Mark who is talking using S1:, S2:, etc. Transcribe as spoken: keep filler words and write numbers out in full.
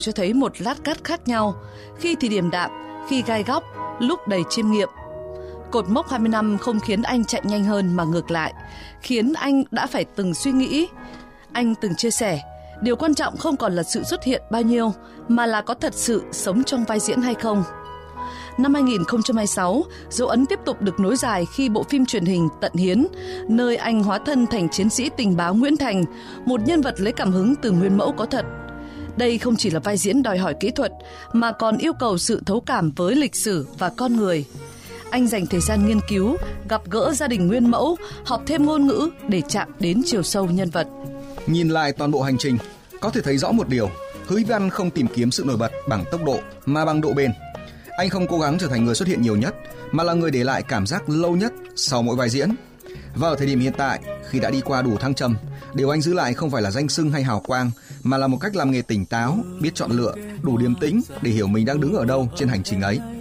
S1: cho thấy một lát cắt khác nhau, khi thì điềm đạm, khi gai góc, lúc đầy chiêm nghiệm. Cột mốc hai mươi năm không khiến anh chạy nhanh hơn mà ngược lại, khiến anh đã phải từng suy nghĩ. Anh từng chia sẻ, điều quan trọng không còn là sự xuất hiện bao nhiêu, mà là có thật sự sống trong vai diễn hay không. Năm hai nghìn không trăm hai mươi sáu, dấu ấn tiếp tục được nối dài khi bộ phim truyền hình Tận Hiến, nơi anh hóa thân thành chiến sĩ tình báo Nguyễn Thành, một nhân vật lấy cảm hứng từ nguyên mẫu có thật. Đây không chỉ là vai diễn đòi hỏi kỹ thuật, mà còn yêu cầu sự thấu cảm với lịch sử và con người. Anh dành thời gian nghiên cứu, gặp gỡ gia đình nguyên mẫu, học thêm ngôn ngữ để chạm đến chiều sâu nhân vật.
S2: Nhìn lại toàn bộ hành trình, có thể thấy rõ một điều, Hứa Vĩ Văn không tìm kiếm sự nổi bật bằng tốc độ mà bằng độ bền. Anh không cố gắng trở thành người xuất hiện nhiều nhất, mà là người để lại cảm giác lâu nhất sau mỗi vai diễn. Và ở thời điểm hiện tại, khi đã đi qua đủ thăng trầm, điều anh giữ lại không phải là danh xưng hay hào quang, mà là một cách làm nghề tỉnh táo, biết chọn lựa, đủ điềm tĩnh để hiểu mình đang đứng ở đâu trên hành trình ấy.